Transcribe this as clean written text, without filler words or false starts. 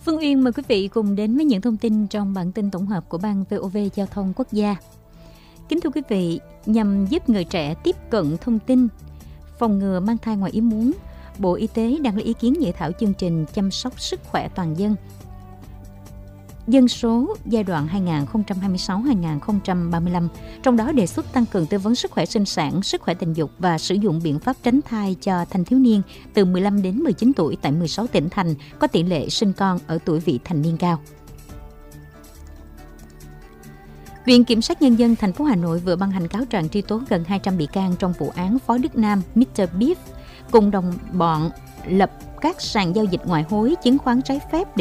Phương Uyên mời quý vị cùng đến với những thông tin trong bản tin tổng hợp của Ban VOV Giao thông Quốc gia. Kính thưa quý vị, nhằm giúp người trẻ tiếp cận thông tin, phòng ngừa mang thai ngoài ý muốn, Bộ Y tế đang lấy ý kiến dự thảo chương trình chăm sóc sức khỏe toàn dân dân số giai đoạn 2026-2035, trong đó đề xuất tăng cường tư vấn sức khỏe sinh sản, sức khỏe tình dục và sử dụng biện pháp tránh thai cho thanh thiếu niên từ 15 đến 19 tuổi tại 16 tỉnh thành có tỷ lệ sinh con ở tuổi vị thành niên cao. Viện Kiểm sát Nhân dân thành phố Hà Nội vừa ban hành cáo trạng truy tố gần 200 bị can trong vụ án Phó Đức Nam, Mr. Beef cùng đồng bọn lập các sàn giao dịch ngoại hối chứng khoán trái phép để